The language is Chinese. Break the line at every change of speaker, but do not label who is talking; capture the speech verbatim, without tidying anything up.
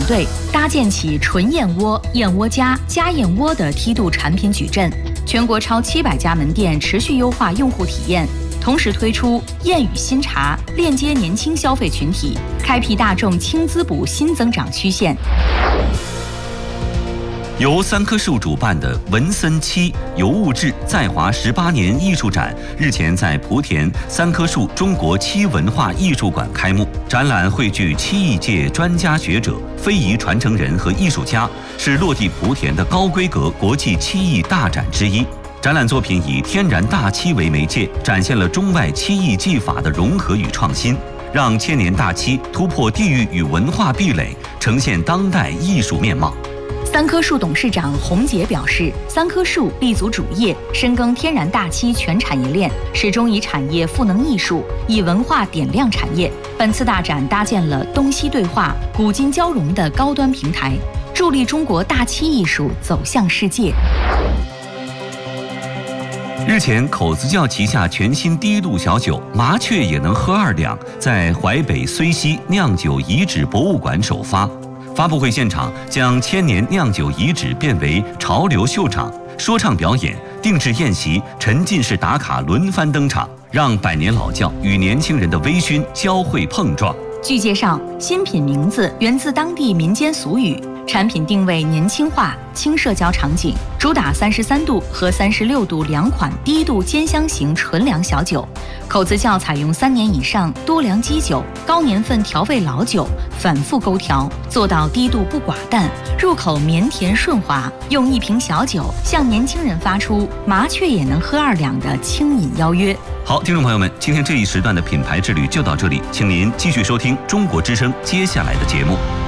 队，搭建起纯燕窝、燕窝加、加燕窝的梯度产品矩阵。全国超七百家门店持续优化用户体验，同时推出燕语新茶，链接年轻消费群体，开辟大众轻滋补新增长曲线。
由三棵树主办的文森七尤物志在华十八年艺术展日前在莆田三棵树中国漆文化艺术馆开幕。展览汇聚漆艺界专家学者、非遗传承人和艺术家，是落地莆田的高规格国际漆艺大展之一。展览作品以天然大漆为媒介，展现了中外漆艺技法的融合与创新，让千年大漆突破地域与文化壁垒，呈现当代艺术面貌。
三棵树董事长洪杰表示，三棵树立足主业，深耕天然大漆全产业链，始终以产业赋能艺术，以文化点亮产业。本次大展搭建了东西对话、古今交融的高端平台，助力中国大漆艺术走向世界。
日前，口子窖旗下全新低度小酒麻雀也能喝二两在淮北睢溪酿酒遗址博物馆首发。发布会现场将千年酿酒遗址变为潮流秀场，说唱表演、定制宴席、沉浸式打卡轮番登场，让百年老窖与年轻人的微醺交汇碰撞。
据介绍，新品名字源自当地民间俗语，产品定位年轻化、轻社交场景，主打三十三度和三十六度两款低度兼香型纯粮小酒。口子窖采用三年以上多粮基酒、高年份调味老酒，反复勾调，做到低度不寡淡，入口绵甜顺滑。用一瓶小酒向年轻人发出麻雀也能喝二两的轻饮邀约。
好，听众朋友们，今天这一时段的品牌之旅就到这里，请您继续收听中国之声接下来的节目。